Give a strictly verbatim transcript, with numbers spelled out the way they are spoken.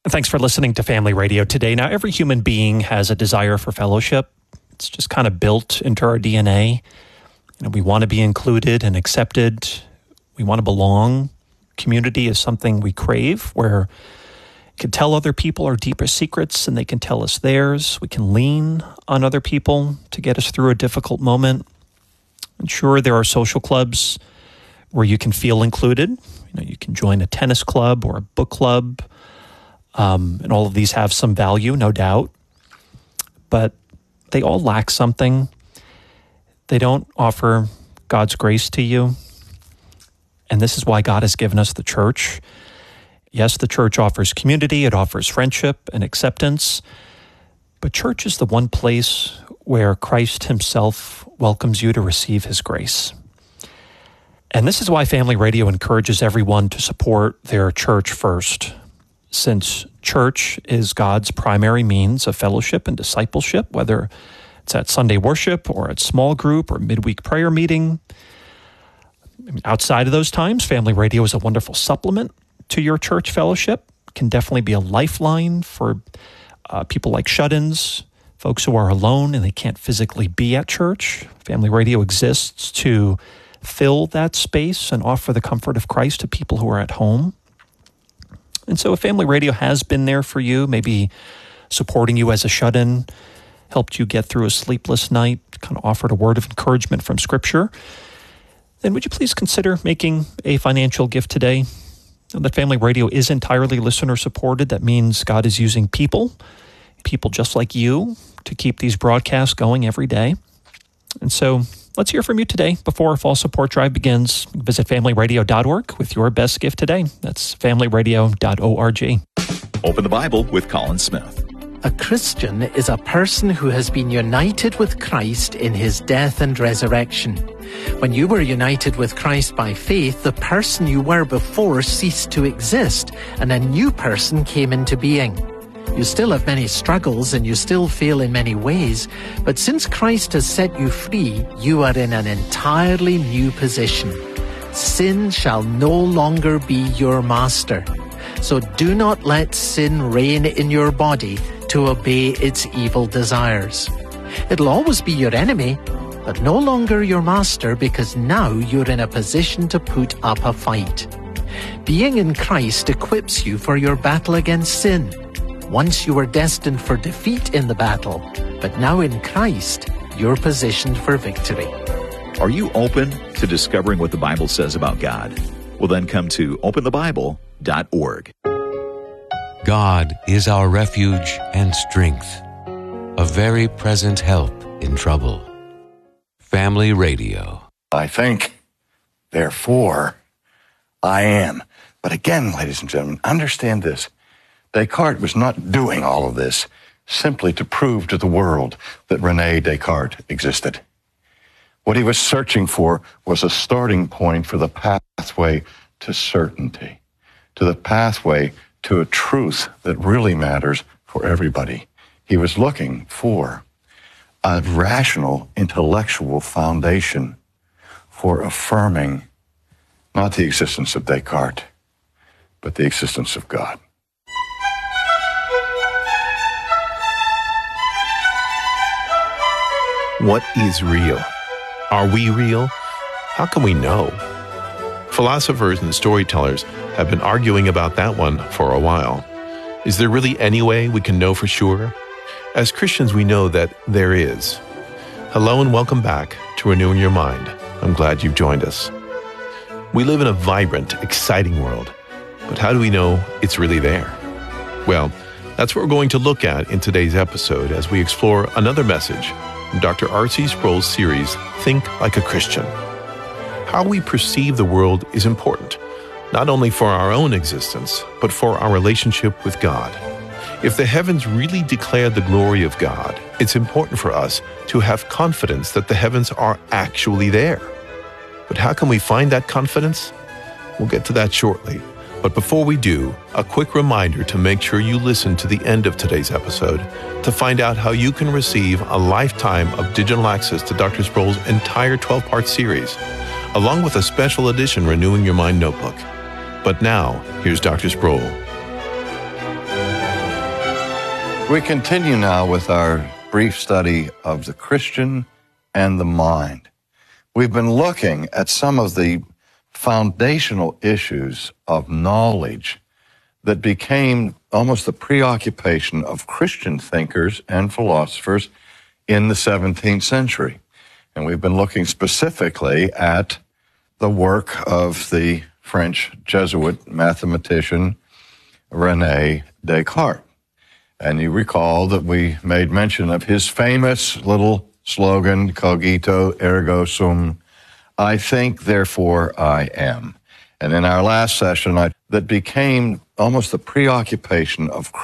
Thanks for listening to Family Radio today. Now, every human being has a desire for fellowship. It's just kind of built into our D N A. You know, we want to be included and accepted. We want to belong. Community is something we crave, where we can tell other people our deepest secrets and they can tell us theirs. We can lean on other people to get us through a difficult moment. And sure, there are social clubs where you can feel included. You know, you can join a tennis club or a book club. Um, and all of these have some value, no doubt, but they all lack something. They don't offer God's grace to you. And this is why God has given us the church. Yes, the church offers community, it offers friendship and acceptance, but church is the one place where Christ himself welcomes you to receive his grace. And this is why Family Radio encourages everyone to support their church first. Since church is God's primary means of fellowship and discipleship, whether it's at Sunday worship or at small group or midweek prayer meeting. I mean, outside of those times, Family Radio is a wonderful supplement to your church fellowship. It can definitely be a lifeline for uh, people like shut-ins, folks who are alone and they can't physically be at church. Family Radio exists to fill that space and offer the comfort of Christ to people who are at home. And so if Family Radio has been there for you, maybe supporting you as a shut-in, helped you get through a sleepless night, kind of offered a word of encouragement from Scripture, then would you please consider making a financial gift today? Now that Family Radio is entirely listener-supported, that means God is using people, people just like you, to keep these broadcasts going every day. And so let's hear from you today before our fall support drive begins. Visit family radio dot org with your best gift today. That's family radio dot org. Open the Bible with Colin Smith. A Christian is a person who has been united with Christ in his death and resurrection. When you were united with Christ by faith, the person you were before ceased to exist, and a new person came into being. You still have many struggles and you still fail in many ways, but since Christ has set you free, you are in an entirely new position. Sin shall no longer be your master. So do not let sin reign in your body to obey its evil desires. It'll always be your enemy, but no longer your master, because now you're in a position to put up a fight. Being in Christ equips you for your battle against sin. Once you were destined for defeat in the battle, but now in Christ, you're positioned for victory. Are you open to discovering what the Bible says about God? Well, then come to open the bible dot org. God is our refuge and strength, a very present help in trouble. Family Radio. I think, therefore, I am. But again, ladies and gentlemen, understand this. Descartes was not doing all of this simply to prove to the world that René Descartes existed. What he was searching for was a starting point for the pathway to certainty, to the pathway to a truth that really matters for everybody. He was looking for a rational, intellectual foundation for affirming not the existence of Descartes, but the existence of God. What is real? Are we real? How can we know? Philosophers and storytellers have been arguing about that one for a while. Is there really any way we can know for sure? As Christians, we know that there is. Hello and welcome back to Renewing Your Mind. I'm glad you've joined us. We live in a vibrant, exciting world, but how do we know it's really there? Well, that's what we're going to look at in today's episode as we explore another message from Doctor R C Sproul's series, Think Like a Christian. How we perceive the world is important, not only for our own existence, but for our relationship with God. If the heavens really declare the glory of God, it's important for us to have confidence that the heavens are actually there. But how can we find that confidence? We'll get to that shortly. But before we do, a quick reminder to make sure you listen to the end of today's episode to find out how you can receive a lifetime of digital access to Doctor Sproul's entire twelve-part series, along with a special edition Renewing Your Mind notebook. But now, here's Doctor Sproul. We continue now with our brief study of the Christian and the mind. We've been looking at some of the foundational issues of knowledge that became almost the preoccupation of Christian thinkers and philosophers in the seventeenth century. And we've been looking specifically at the work of the French Jesuit mathematician René Descartes. And you recall that we made mention of his famous little slogan, cogito ergo sum, I think, therefore I am. And in our last session, I, that became almost the preoccupation of